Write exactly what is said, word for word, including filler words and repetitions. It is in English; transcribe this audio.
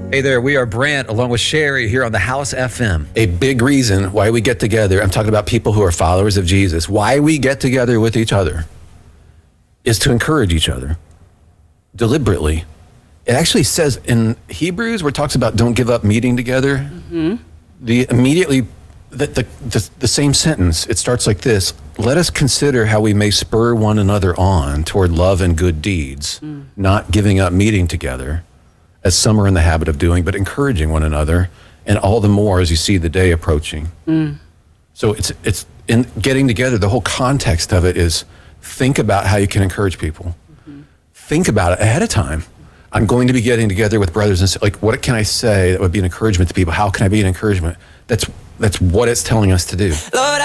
Hey there, we are Brant along with Sherry here on the House F M. A big reason why we get together, I'm talking about people who are followers of Jesus, why we get together with each other is to encourage each other deliberately. It actually says in Hebrews where it talks about don't give up meeting together, mm-hmm. the immediately, the, the, the, the same sentence, it starts like this: let us consider how we may spur one another on toward love and good deeds, mm. not giving up meeting together, as some are in the habit of doing, but encouraging one another, and all the more as you see the day approaching. Mm. So it's it's in getting together, the whole context of it is think about how you can encourage people. Mm-hmm. Think about it ahead of time. I'm going to be getting together with brothers and sisters. Like, what can I say that would be an encouragement to people? How can I be an encouragement? That's that's what it's telling us to do. Lord,